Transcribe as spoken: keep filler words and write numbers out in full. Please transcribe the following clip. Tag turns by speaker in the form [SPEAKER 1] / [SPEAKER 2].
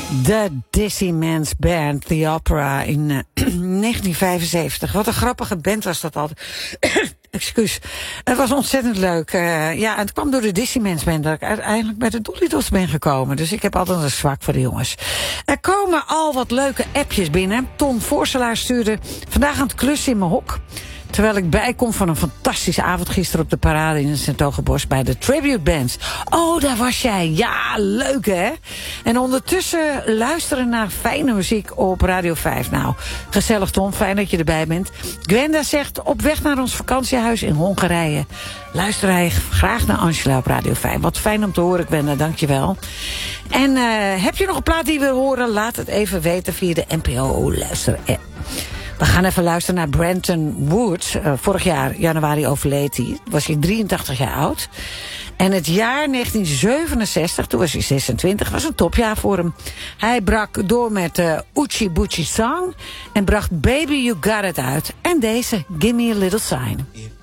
[SPEAKER 1] De Dizzy Man's Band, The Opera, in uh, negentien vijfenzeventig. Wat een grappige band was dat altijd. Excuus. Het was ontzettend leuk. Uh, ja, en het kwam door de Dizzy Man's Band dat ik uiteindelijk bij de Doolittles ben gekomen. Dus ik heb altijd een zwak voor de jongens. Er komen al wat leuke appjes binnen. Ton Voorselaar stuurde vandaag aan het klussen in mijn hok, terwijl ik bijkom van een fantastische avond gisteren op de parade in het Sint-Ogenbos bij de Tribute Bands. Oh, daar was jij. Ja, leuk hè? En ondertussen luisteren naar fijne muziek op Radio vijf. Nou, gezellig Tom, fijn dat je erbij bent. Gwenda zegt, op weg naar ons vakantiehuis in Hongarije luister hij graag naar Angela op Radio vijf. Wat fijn om te horen, Gwenda, dankjewel. En uh, heb je nog een plaat die je wil horen? Laat het even weten via de N P O-luister-app. We gaan even luisteren naar Brenton Woods. Uh, vorig jaar, januari, overleed hij. Was hij drieëntachtig jaar oud. En het jaar negentien zevenenzestig, toen was hij zesentwintig, was een topjaar voor hem. Hij brak door met uh, Oochie Boochie Song en bracht Baby You Got It uit. En deze, Give Me a Little Sign.